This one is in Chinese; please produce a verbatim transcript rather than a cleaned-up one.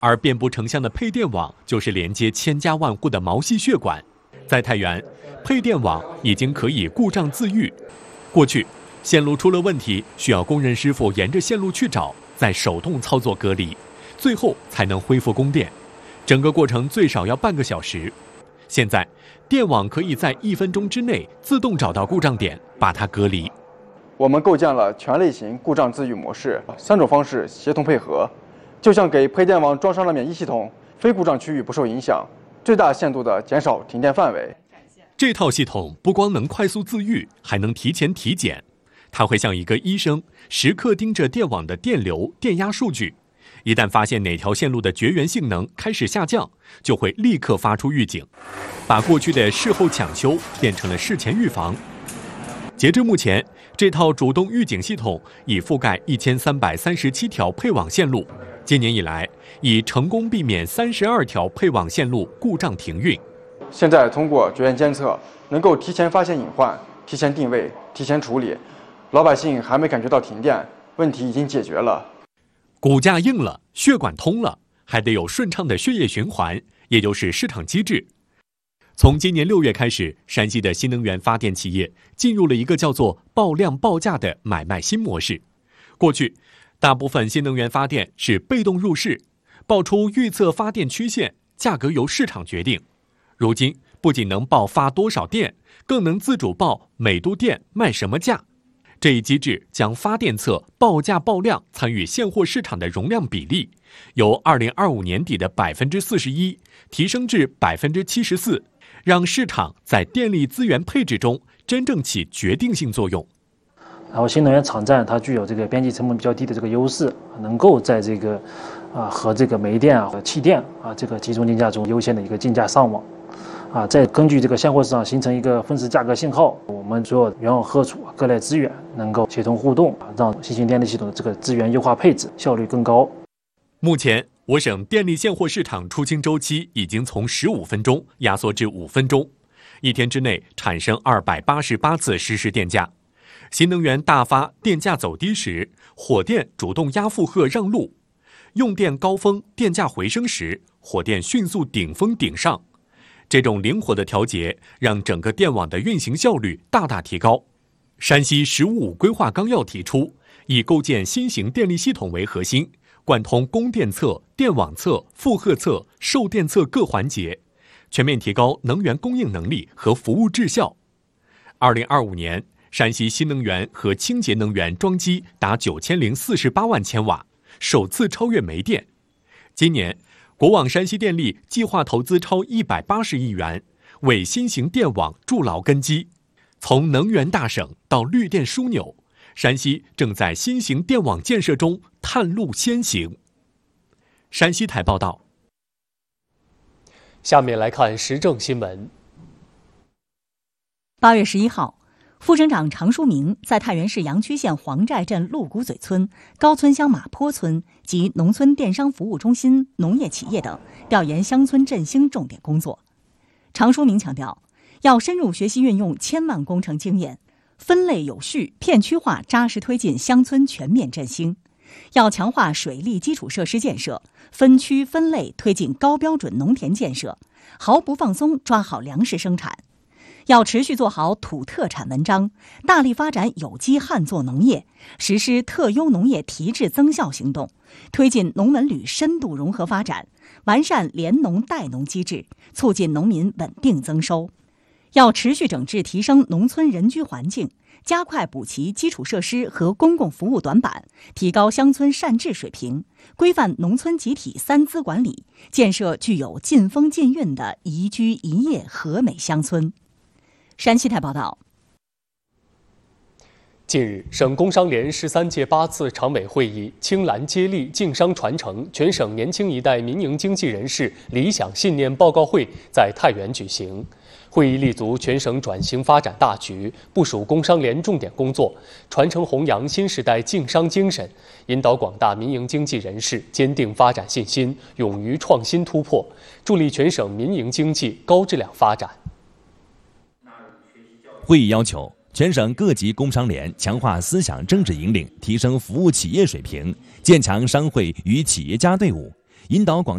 而遍布城乡的配电网就是连接千家万户的毛细血管。在太原，配电网已经可以故障自愈。过去，线路出了问题，需要工人师傅沿着线路去找，再手动操作隔离，最后才能恢复供电。整个过程最少要半个小时。现在，电网可以在一分钟之内自动找到故障点，把它隔离。 我们构建了全类型故障自愈模式，三种方式协同配合，就像给配电网装上了免疫系统，非故障区域不受影响，最大限度地减少停电范围。 这套系统不光能快速自愈，还能提前体检。它会像一个医生，时刻盯着电网的电流、电压数据。一旦发现哪条线路的绝缘性能开始下降，就会立刻发出预警，把过去的事后抢修变成了事前预防。截至目前，这套主动预警系统已覆盖一千三百三十七条配网线路，今年以来已成功避免三十二条配网线路故障停运。 现在通过绝缘监测，能够提前发现隐患，提前定位，提前处理，老百姓还没感觉到停电，问题已经解决了。 骨架硬了，血管通了，还得有顺畅的血液循环，也就是市场机制。从今年六月开始，山西的新能源发电企业进入了一个叫做报量报价的买卖新模式。过去，大部分新能源发电是被动入市，报出预测发电曲线，价格由市场决定。如今，不仅能报发多少电，更能自主报每度电卖什么价。这一机制将发电侧报价报量参与现货市场的容量比例，由二零二五年底的百分之四十一提升至百分之七十四，让市场在电力资源配置中真正起决定性作用。 然后新能源场站它具有这个边际成本比较低的这个优势，能够在这个啊和这个煤电啊和气电啊这个集中竞价中优先的一个竞价上网。啊，再根据这个现货市场形成一个分时价格信号，我们所有原有荷储各类资源能够协同互动，让新型电力系统的这个资源优化配置效率更高。 目前，我省电力现货市场出清周期已经从十五分钟压缩至五分钟，一天之内产生二百八十八次实时电价。新能源大发电价走低时，火电主动压负荷让路；用电高峰电价回升时，火电迅速顶峰顶上。这种灵活的调节，让整个电网的运行效率大大提高。山西“十五五”规划纲要提出，以构建新型电力系统为核心，贯通供电侧、电网侧、负荷侧、售电侧各环节，全面提高能源供应能力和服务质效。二零二五年，山西新能源和清洁能源装机达九千零四十八万千瓦，首次超越煤电。今年，国网山西电力计划投资超一百八十亿元，为新型电网筑牢根基。从能源大省到绿电枢纽，山西正在新型电网建设中探路先行。山西台报道。 下面来看时政新闻。 八月十一号，副省长常书明在太原市阳曲县黄寨镇鹿谷嘴村、高村乡马坡村及农村电商服务中心、农业企业等调研乡村振兴重点工作。常书明强调，要深入学习运用千万工程经验，分类有序、片区化扎实推进乡村全面振兴。要强化水利基础设施建设，分区分类推进高标准农田建设，毫不放松抓好粮食生产。要持续做好土特产文章，大力发展有机旱作农业，实施特优农业提质增效行动，推进农文旅深度融合发展，完善联农带农机制，促进农民稳定增收。要持续整治提升农村人居环境，加快补齐基础设施和公共服务短板，提高乡村善治水平，规范农村集体三资管理，建设具有尽风尽韵的宜居宜业和美乡村。山西台报道。 近日，省工商联十三届八次常委会议青蓝接力竞商传承全省年轻一代民营经济人士理想信念报告会在太原举行。会议立足全省转型发展大局，部署工商联重点工作，传承弘扬新时代竞商精神，引导广大民营经济人士坚定发展信心，勇于创新突破，助力全省民营经济高质量发展。 会议要求全省各级工商联强化思想政治引领，提升服务企业水平，建强商会与企业家队伍，引导广